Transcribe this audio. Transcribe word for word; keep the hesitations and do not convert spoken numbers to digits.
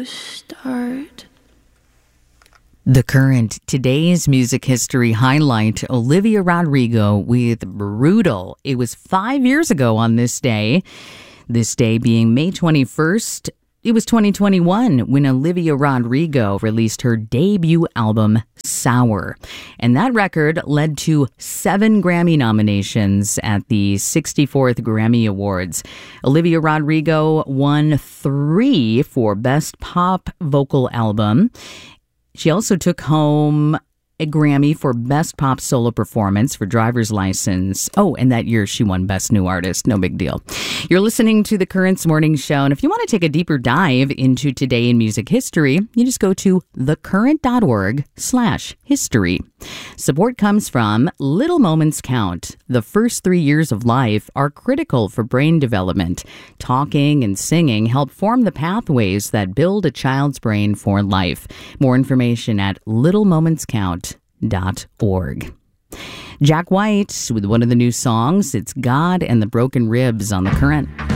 to start. The Current, today's music history highlight, Olivia Rodrigo with Brutal. It was five years ago on this day, this day being May twenty-first. It was twenty twenty-one when Olivia Rodrigo released her debut album, Sour. And that record led to seven Grammy nominations at the sixty-fourth Grammy Awards. Olivia Rodrigo won three for Best Pop Vocal Album. She also took home a Grammy for Best Pop Solo Performance for Driver's License. Oh, and that year she won Best New Artist. No big deal. You're listening to The Currents Morning Show, and if you want to take a deeper dive into today in music history, you just go to thecurrent.org slash history. Support comes from Little Moments Count. The first three years of life are critical for brain development. Talking and singing help form the pathways that build a child's brain for life. More information at little moments count dot org. Jack White with one of the new songs. It's God and the Broken Ribs on The Current.